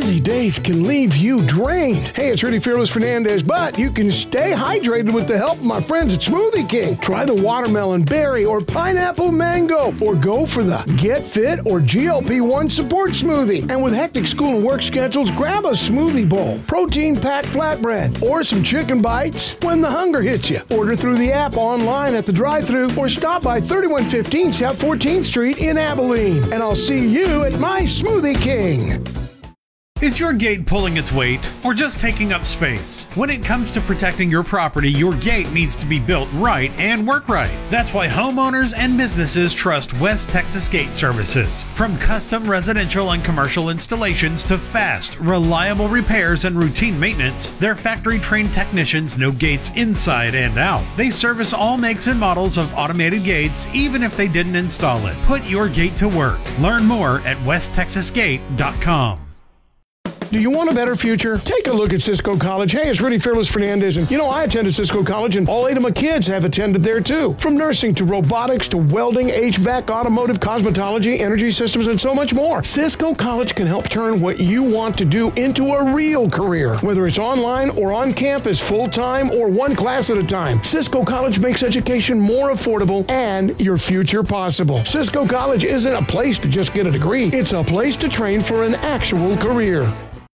Busy days can leave you drained. Hey, it's Rudy Fearless Fernandez, but you can stay hydrated with the help of my friends at Smoothie King. Try the watermelon, berry, or pineapple mango, or go for the Get Fit or GLP-1 support smoothie. And with hectic school and work schedules, grab a smoothie bowl, protein-packed flatbread, or some chicken bites when the hunger hits you. Order through the app, online at the drive-thru, or stop by 3115 South 14th Street in Abilene. And I'll see you at my Smoothie King. Is your gate pulling its weight or just taking up space? When it comes to protecting your property, your gate needs to be built right and work right. That's why homeowners and businesses trust West Texas Gate Services. From custom residential and commercial installations to fast, reliable repairs and routine maintenance, their factory-trained technicians know gates inside and out. They service all makes and models of automated gates, even if they didn't install it. Put your gate to work. Learn more at westtexasgate.com. Do you want a better future? Take a look at Cisco College. Hey, it's Rudy Fearless Fernandez, and I attended Cisco College, and all 8 of my kids have attended there too. From nursing to robotics to welding, HVAC, automotive, cosmetology, energy systems, and so much more. Cisco College can help turn what you want to do into a real career. Whether it's online or on campus, full-time or one class at a time, Cisco College makes education more affordable and your future possible. Cisco College isn't a place to just get a degree. It's a place to train for an actual career.